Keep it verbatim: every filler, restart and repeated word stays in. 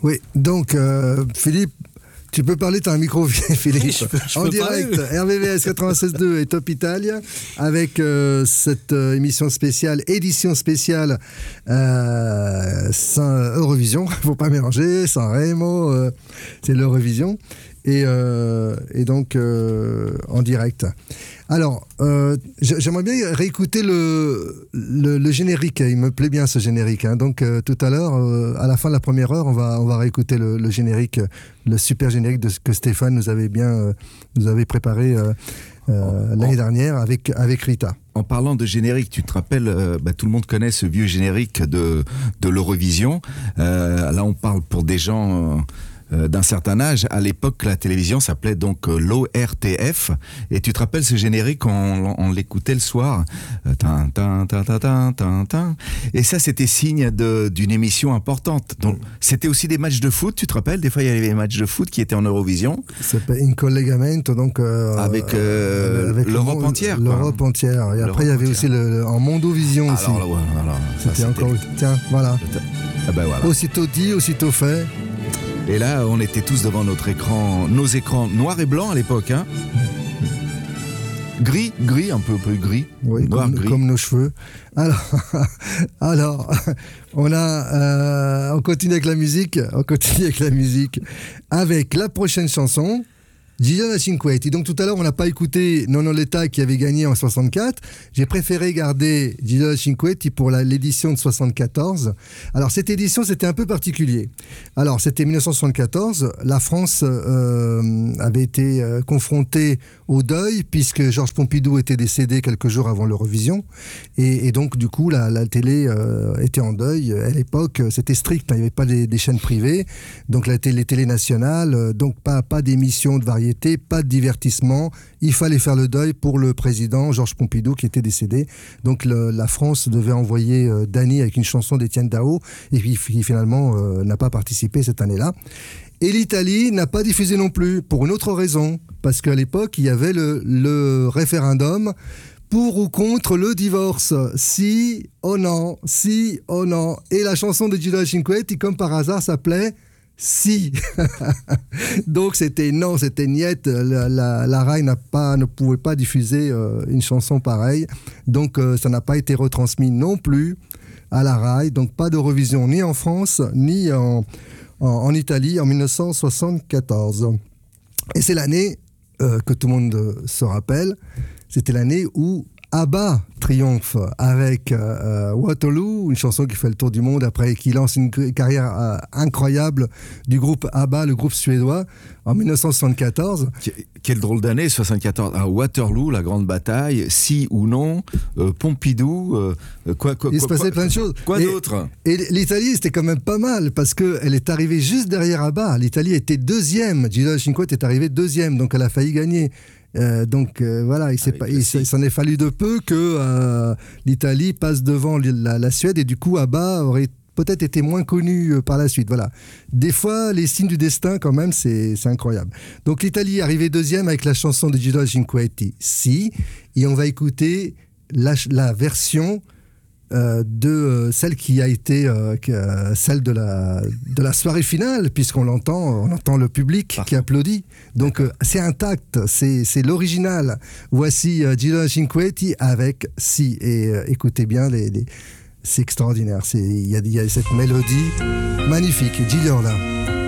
Oui, donc euh, Philippe, tu peux parler, tu as un micro, Philippe. Oui, je peux, je en peux direct, parler. R V V S quatre-vingt-seize virgule deux et Top Italia, avec euh, cette euh, émission spéciale, édition spéciale euh, Saint Eurovision. Il ne faut pas mélanger, Sanremo, euh, c'est l'Eurovision. Et, euh, et donc euh, en direct. Alors, euh, j'aimerais bien réécouter le, le, le générique. Il me plaît bien ce générique. Hein. Donc euh, tout à l'heure, euh, à la fin de la première heure, on va, on va réécouter le, le générique, le super générique de, que Stéphane nous avait bien euh, nous avait préparé euh, euh, l'année dernière avec, avec Rita. En parlant de générique, tu te rappelles, euh, bah, tout le monde connaît ce vieux générique de, de l'Eurovision. Euh, là, on parle pour des gens... Euh, Euh, d'un certain âge. À l'époque, la télévision s'appelait donc euh, l'O R T F. Et tu te rappelles ce générique, on, on l'écoutait le soir. Euh, tin, tin, tin, tin, tin, tin, tin. Et ça, c'était signe de, d'une émission importante. Donc, c'était aussi des matchs de foot, tu te rappelles? Des fois, il y avait des matchs de foot qui étaient en Eurovision. Ça s'appelle In Collegamento, donc... Euh, avec euh, avec l'Europe le, entière. L'Europe quoi. entière. Et l'Europe après, il y avait entière. aussi le, le, en Mondovision aussi. Alors, ouais, alors, c'était, ça, encore... c'était... Tiens, voilà. Ah ben, voilà. Aussitôt dit, aussitôt fait. Et là, on était tous devant notre écran, nos écrans noirs et blancs à l'époque, hein. Gris, gris, un peu, un peu gris. Oui, noir, comme, gris. comme nos cheveux. Alors, alors on a, euh, on continue avec la musique. On continue avec la musique. Avec la prochaine chanson. Gigliola Cinquetti. Donc tout à l'heure, on n'a pas écouté Nonoletta qui avait gagné en soixante-quatre. J'ai préféré garder Gigliola Cinquetti pour la, l'édition de soixante-quatorze. Alors cette édition, c'était un peu particulier. Alors c'était dix-neuf cent soixante-quatorze. La France euh, avait été euh, confrontée au deuil puisque Georges Pompidou était décédé quelques jours avant l'Eurovision. Et, et donc du coup, la, la télé euh, était en deuil. À l'époque, c'était strict. Il n'y avait pas des, des chaînes privées. Donc la télé, les télés nationales, euh, donc pas, pas d'émissions de variété. Pas de divertissement, il fallait faire le deuil pour le président Georges Pompidou qui était décédé. Donc le, la France devait envoyer euh, Dany avec une chanson d'Étienne Dao et qui finalement euh, n'a pas participé cette année-là. Et l'Italie n'a pas diffusé non plus pour une autre raison, parce qu'à l'époque il y avait le, le référendum pour ou contre le divorce. Si, oh non, si, oh non. Et la chanson de Gigliola Cinquetti, comme par hasard, s'appelait Si. Donc c'était non, c'était niette. La, la, la R A I n'a pas, ne pouvait pas diffuser euh, une chanson pareille. Donc euh, ça n'a pas été retransmis non plus à la R A I. Donc pas d'Eurovision ni en France ni en, en, en Italie en dix-neuf cent soixante-quatorze. Et c'est l'année euh, que tout le monde se rappelle. C'était l'année où ABBA triomphe avec euh, Waterloo, une chanson qui fait le tour du monde après, qui lance une carrière euh, incroyable du groupe ABBA, le groupe suédois, en dix-neuf cent soixante-quatorze. Quelle drôle d'année, soixante-quatorze. Ah, Waterloo, la grande bataille, si ou non, euh, Pompidou, euh, quoi, quoi, Il se quoi, passait quoi, plein de choses. Quoi et, d'autre? Et l'Italie, c'était quand même pas mal, parce qu'elle est arrivée juste derrière ABBA. L'Italie était deuxième. Gigliola Cinquetti est arrivée deuxième, donc elle a failli gagner. Euh, donc euh, voilà, il, pas, il, il s'en est fallu de peu que euh, l'Italie passe devant la, la Suède et du coup ABBA aurait peut-être été moins connu euh, par la suite. Voilà. Des fois, les signes du destin, quand même, c'est, c'est incroyable. Donc l'Italie est arrivée deuxième avec la chanson de Gigliola Cinquetti, Si, et on va écouter la, la version Euh, de euh, celle qui a été euh, que, euh, celle de la, de la soirée finale, puisqu'on l'entend, on entend le public ah. qui applaudit. Donc euh, c'est intact, c'est, c'est l'original. Voici euh, Gigliola Cinquetti avec Si. Et euh, écoutez bien, les, les... c'est extraordinaire. Il y, y a cette mélodie magnifique. Gigliola.